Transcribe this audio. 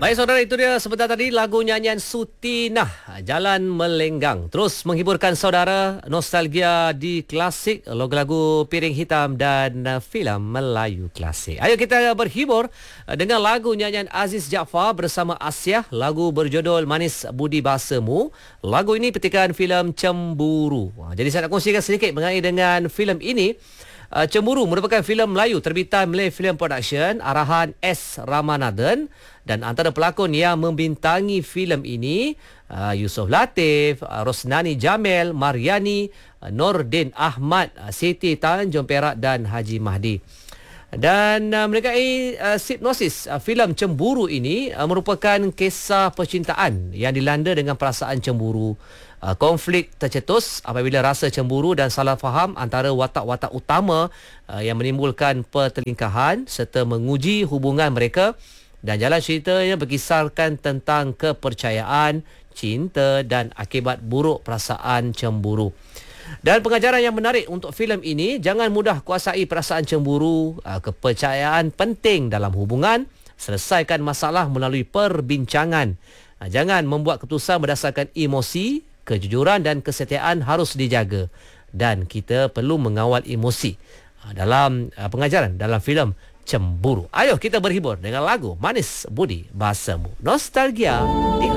Baik saudara, itu dia sebentar tadi lagu nyanyian Sutinah, Jalan Melenggang. Terus menghiburkan saudara, nostalgia di klasik, lagu-lagu Piring Hitam dan filem Melayu klasik. Ayo kita berhibur dengan lagu nyanyian Aziz Jaafar bersama Asyah, lagu berjudul Manis Budi Bahasamu. Lagu ini petikan filem Cemburu. Jadi saya nak kongsikan sedikit mengenai dengan filem ini. Cemburu merupakan filem Melayu terbitan Malay Film Production, arahan S. Ramanathan, dan antara pelakon yang membintangi filem ini Yusof Latif, Rosnani Jamil, Mariani, Nordin Ahmad, Siti Tanjung Perak dan Haji Mahdi. Dan menegai sinopsis filem Cemburu ini merupakan kisah percintaan yang dilanda dengan perasaan cemburu. Konflik tercetus apabila rasa cemburu dan salah faham antara watak-watak utama yang menimbulkan pertelingkahan serta menguji hubungan mereka, dan jalan ceritanya berkisarkan tentang kepercayaan, cinta dan akibat buruk perasaan cemburu. Dan pengajaran yang menarik untuk filem ini, jangan mudah kuasai perasaan cemburu. Kepercayaan penting dalam hubungan. Selesaikan masalah melalui perbincangan. Jangan membuat keputusan berdasarkan emosi. Kejujuran dan kesetiaan harus dijaga, dan kita perlu mengawal emosi dalam pengajaran dalam filem Cemburu. Ayo kita berhibur dengan lagu Manis Budi Bahasamu. Nostalgia di